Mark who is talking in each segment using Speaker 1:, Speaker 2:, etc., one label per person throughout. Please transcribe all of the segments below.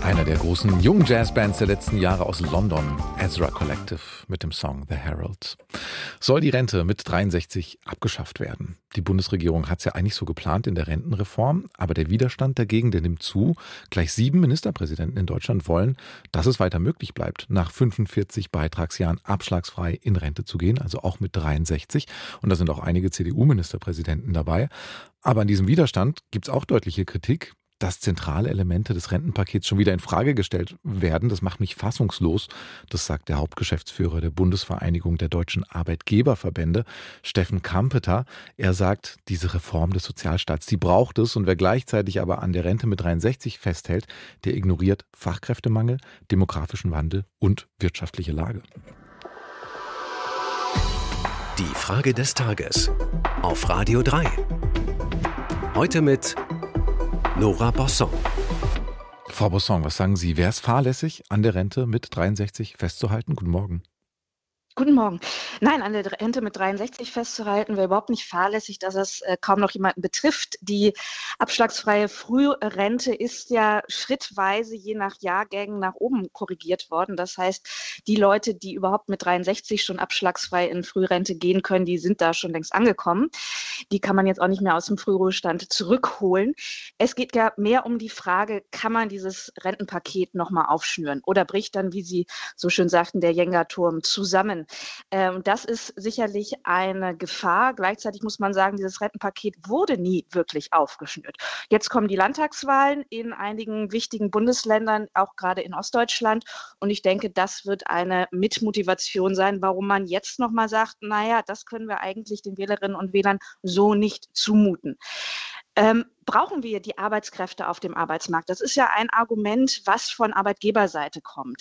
Speaker 1: Einer der großen jungen Jazzbands der letzten Jahre aus London, Ezra Collective, mit dem Song The Herald. Soll die Rente mit 63 abgeschafft werden? Die Bundesregierung hat es ja eigentlich so geplant in der Rentenreform, aber der Widerstand dagegen, der nimmt zu. Gleich 7 Ministerpräsidenten in Deutschland wollen, dass es weiter möglich bleibt, nach 45 Beitragsjahren abschlagsfrei in Rente zu gehen, also auch mit 63. Und da sind auch einige CDU-Ministerpräsidenten dabei. Aber an diesem Widerstand gibt es auch deutliche Kritik, dass zentrale Elemente des Rentenpakets schon wieder in Frage gestellt werden. Das macht mich fassungslos. Das sagt der Hauptgeschäftsführer der Bundesvereinigung der deutschen Arbeitgeberverbände, Steffen Kampeter. Er sagt, diese Reform des Sozialstaats, die braucht es. Und wer gleichzeitig aber an der Rente mit 63 festhält, der ignoriert Fachkräftemangel, demografischen Wandel und wirtschaftliche Lage.
Speaker 2: Die Frage des Tages auf Radio 3. Heute mit Nora Bosson.
Speaker 1: Frau Bosson, was sagen Sie? Wäre es fahrlässig, an der Rente mit 63 festzuhalten? Guten Morgen.
Speaker 3: Guten Morgen. Nein, an der Rente mit 63 festzuhalten, wäre überhaupt nicht fahrlässig, dass es kaum noch jemanden betrifft. Die abschlagsfreie Frührente ist ja schrittweise je nach Jahrgängen nach oben korrigiert worden. Das heißt, die Leute, die überhaupt mit 63 schon abschlagsfrei in Frührente gehen können, die sind da schon längst angekommen. Die kann man jetzt auch nicht mehr aus dem Frühruhestand zurückholen. Es geht ja mehr um die Frage, kann man dieses Rentenpaket nochmal aufschnüren oder bricht dann, wie Sie so schön sagten, der Jenga-Turm zusammen? Das ist sicherlich eine Gefahr. Gleichzeitig muss man sagen, dieses Rentenpaket wurde nie wirklich aufgeschnürt. Jetzt kommen die Landtagswahlen in einigen wichtigen Bundesländern, auch gerade in Ostdeutschland. Und ich denke, das wird eine Mitmotivation sein, warum man jetzt nochmal sagt, naja, das können wir eigentlich den Wählerinnen und Wählern so nicht zumuten. Brauchen wir die Arbeitskräfte auf dem Arbeitsmarkt? Das ist ja ein Argument, was von Arbeitgeberseite kommt.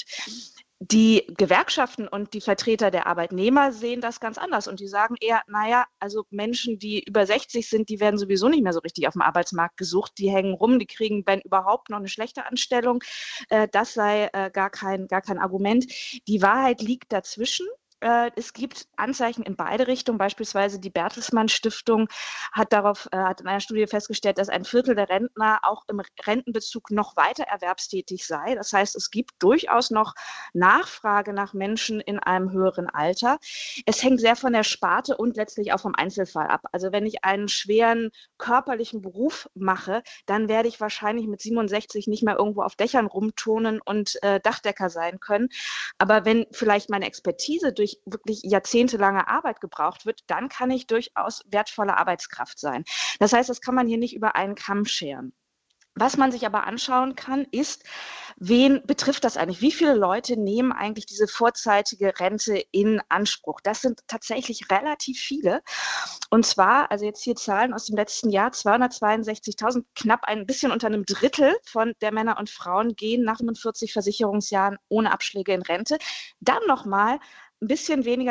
Speaker 3: Die Gewerkschaften und die Vertreter der Arbeitnehmer sehen das ganz anders und die sagen eher, naja, also Menschen, die über 60 sind, die werden sowieso nicht mehr so richtig auf dem Arbeitsmarkt gesucht, die hängen rum, die kriegen, wenn überhaupt, noch eine schlechte Anstellung. Das sei gar kein Argument. Die Wahrheit liegt dazwischen. Es gibt Anzeichen in beide Richtungen. Beispielsweise die Bertelsmann Stiftung hat in einer Studie festgestellt, dass ein Viertel der Rentner auch im Rentenbezug noch weiter erwerbstätig sei. Das heißt, es gibt durchaus noch Nachfrage nach Menschen in einem höheren Alter. Es hängt sehr von der Sparte und letztlich auch vom Einzelfall ab. Also wenn ich einen schweren körperlichen Beruf mache, dann werde ich wahrscheinlich mit 67 nicht mehr irgendwo auf Dächern rumturnen und Dachdecker sein können. Aber wenn vielleicht meine Expertise durch wirklich jahrzehntelange Arbeit gebraucht wird, dann kann ich durchaus wertvolle Arbeitskraft sein. Das heißt, das kann man hier nicht über einen Kamm scheren. Was man sich aber anschauen kann, ist, wen betrifft das eigentlich? Wie viele Leute nehmen eigentlich diese vorzeitige Rente in Anspruch? Das sind tatsächlich relativ viele. Und zwar, also jetzt hier Zahlen aus dem letzten Jahr, 262.000, knapp ein bisschen unter einem Drittel von der Männer und Frauen gehen nach 45 Versicherungsjahren ohne Abschläge in Rente. Dann nochmal ein bisschen weniger,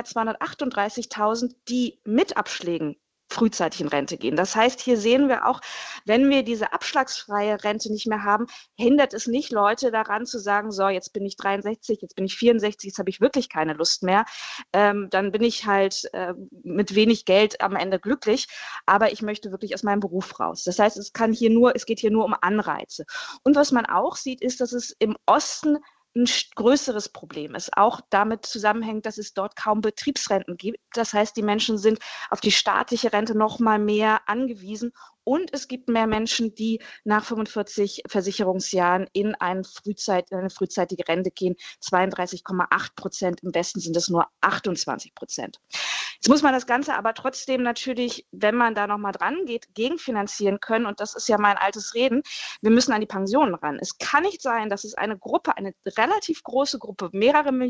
Speaker 3: 238.000, die mit Abschlägen frühzeitig in Rente gehen. Das heißt, hier sehen wir auch, wenn wir diese abschlagsfreie Rente nicht mehr haben, hindert es nicht Leute daran zu sagen, so, jetzt bin ich 63, jetzt bin ich 64, jetzt habe ich wirklich keine Lust mehr. Dann bin ich halt mit wenig Geld am Ende glücklich, aber ich möchte wirklich aus meinem Beruf raus. Das heißt, es geht hier nur um Anreize. Und was man auch sieht, ist, dass es im Osten ein größeres Problem ist, auch damit zusammenhängt, dass es dort kaum Betriebsrenten gibt. Das heißt, die Menschen sind auf die staatliche Rente noch mal mehr angewiesen und es gibt mehr Menschen, die nach 45 Versicherungsjahren in eine frühzeitige Rente gehen. 32,8%, im Westen sind es nur 28%. Jetzt muss man das Ganze aber trotzdem natürlich, wenn man da noch mal dran geht, gegenfinanzieren können und das ist ja mein altes Reden. Wir müssen an die Pensionen ran. Es kann nicht sein, dass es eine relativ große Gruppe, mehrere Millionen